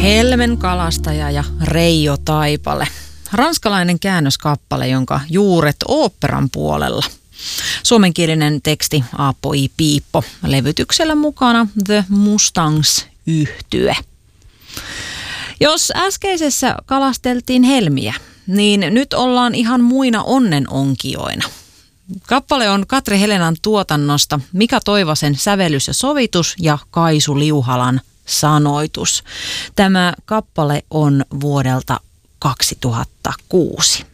Helmen kalastaja ja Reijo Taipale. Ranskalainen käännöskappale, jonka juuret oopperan puolella. Suomenkielinen teksti Aapo I. Piippo. Levytyksellä mukana The Mustangs -yhtye. Jos äskeisessä kalasteltiin helmiä, niin nyt ollaan ihan muina onnenonkijoina. Kappale on Katri Helenan tuotannosta, Mika Toivasen sävellys ja sovitus ja Kaisu Liuhalan sanoitus. Tämä kappale on vuodelta 2006.